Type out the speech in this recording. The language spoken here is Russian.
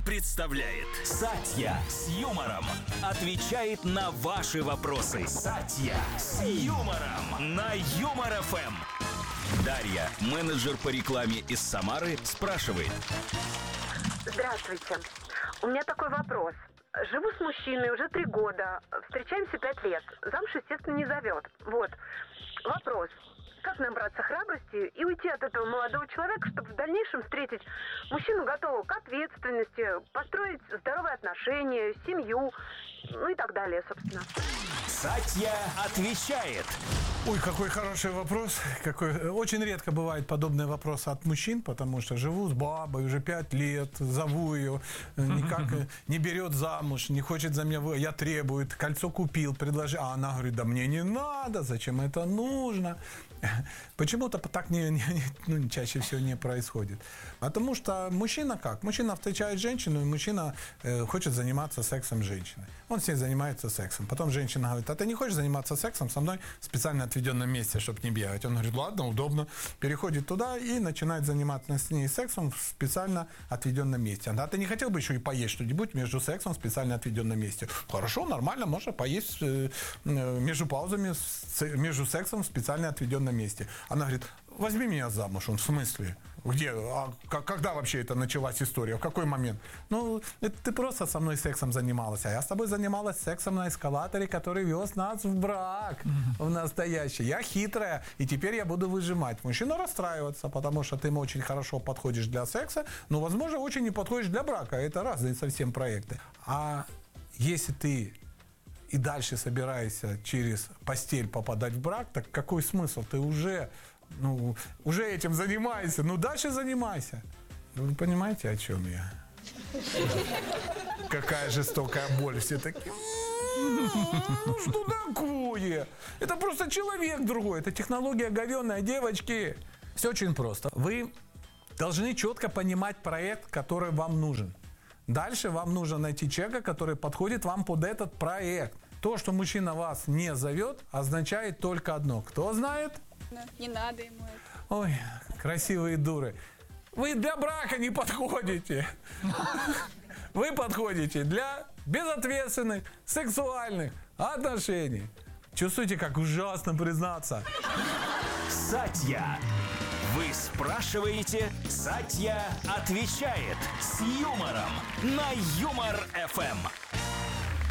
представляет Сатья с юмором отвечает на ваши вопросы. Сатья с юмором на Юмор ФМ. Дарья, менеджер по рекламе из Самары, спрашивает. Здравствуйте. У меня такой вопрос. Живу с мужчиной уже 3 года. Встречаемся 5 лет. Замуж, естественно, не зовет. Вот. Вопрос. Как набраться храбрости и уйти от этого молодого человека, чтобы в дальнейшем встретить мужчину, готового к ответственности, построить здоровые отношения, семью, ну и так далее, собственно. Сатья отвечает. Ой, какой хороший вопрос. Очень редко бывают подобные вопросы от мужчин, потому что живу с бабой уже 5 лет, зову ее, никак не берет замуж, не хочет за меня, я требую, кольцо купил, предложил, а она говорит, да мне не надо, зачем это нужно? Почему-то так чаще всего не происходит. Потому что мужчина как? Мужчина встречает женщину, и мужчина хочет заниматься сексом с женщиной. Он с ней занимается сексом. Потом женщина говорит, а ты не хочешь заниматься сексом со мной в специально отведенном месте, чтобы не бегать? Он говорит, ладно, удобно. Переходит туда и начинает заниматься с ней сексом в специально отведенном месте. А ты не хотел бы еще и поесть что-нибудь между сексом в специально отведенном месте? Хорошо, нормально, можно поесть между паузами, между сексом в специально отведенном месте. Она говорит, возьми меня замуж. Он, в смысле? Где? Когда вообще это началась история? В какой момент? Ну, ты просто со мной сексом занималась, а я с тобой занималась сексом на эскалаторе, который вез нас в брак, в настоящий. Я хитрая, и теперь я буду выжимать. Мужчина расстраивается, потому что ты ему очень хорошо подходишь для секса, но, возможно, очень не подходишь для брака. Это разные совсем проекты. А если ты и дальше собираешься через постель попадать в брак, так какой смысл? Ты уже этим занимаешься. Дальше занимайся. Вы понимаете, о чем я? Какая жестокая боль. Все такие, что такое? Это просто человек другой. Это технология говёная, девочки. Все очень просто. Вы должны четко понимать проект, который вам нужен. Дальше вам нужно найти человека, который подходит вам под этот проект. То, что мужчина вас не зовет, означает только одно. Кто знает? Не надо ему это. Ой, красивые дуры. Вы для брака не подходите. Вы подходите для безответственных сексуальных отношений. Чувствуете, как ужасно признаться? Сатья. Вы спрашиваете, Сатья отвечает с юмором на Юмор ФМ.